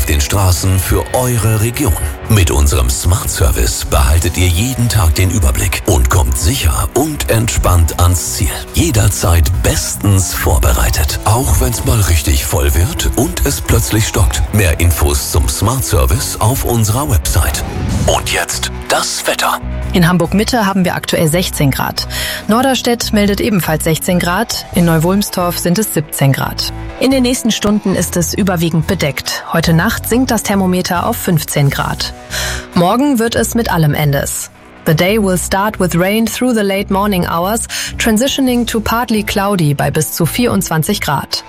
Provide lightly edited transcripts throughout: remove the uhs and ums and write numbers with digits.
auf den Straßen für eure Region. Mit unserem Smart Service behaltet ihr jeden Tag den Überblick und kommt sicher und entspannt ans Ziel. Jederzeit bestens vorbereitet. Auch wenn es mal richtig voll wird und es plötzlich stockt. Mehr Infos zum Smart Service auf unserer Website. Und jetzt das Wetter. In Hamburg-Mitte haben wir aktuell 16 Grad. Norderstedt meldet ebenfalls 16 Grad. In Neu-Wulmstorf sind es 17 Grad. In den nächsten Stunden ist es überwiegend bedeckt. Heute Nacht sinkt das Thermometer auf 15 Grad. Morgen wird es mit allem Endes. The day will start with rain through the late morning hours, transitioning to partly cloudy bei bis zu 24 Grad.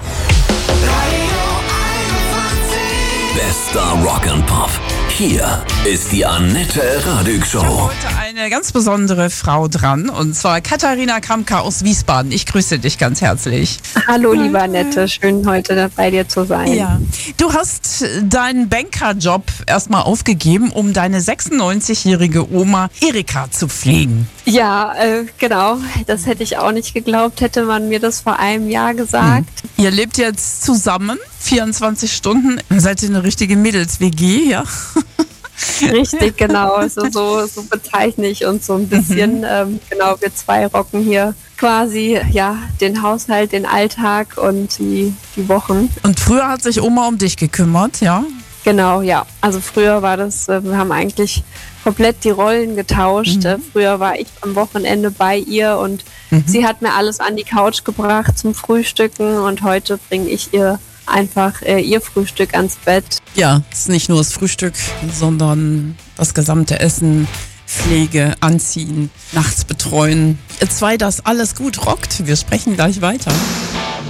Bester Rock and Pop. Hier ist die Annette Radig Show. Heute eine ganz besondere Frau dran, und zwar Katharina Kramka aus Wiesbaden. Ich grüße dich ganz herzlich. Hallo, liebe Annette, schön heute bei dir zu sein. Ja, du hast deinen Bankerjob erstmal aufgegeben, um deine 96-jährige Oma Erika zu pflegen. Ja, genau. Das hätte ich auch nicht geglaubt, hätte man mir das vor einem Jahr gesagt. Ihr lebt jetzt zusammen, 24 Stunden. Seid ihr eine richtige Mädels-WG, ja? Richtig, genau. Also so bezeichne ich uns so ein bisschen. Genau, wir zwei rocken hier quasi den Haushalt, den Alltag und die Wochen. Und früher hat sich Oma um dich gekümmert, ja? Genau, ja. Also früher war das, wir haben eigentlich komplett die Rollen getauscht. Früher war ich am Wochenende bei ihr und sie hat mir alles an die Couch gebracht zum Frühstücken, und heute bringe ich ihr einfach ihr Frühstück ans Bett. Ja, es ist nicht nur das Frühstück, sondern das gesamte Essen, Pflege, Anziehen, nachts betreuen. Ihr zwei, das alles gut rockt. Wir sprechen gleich weiter.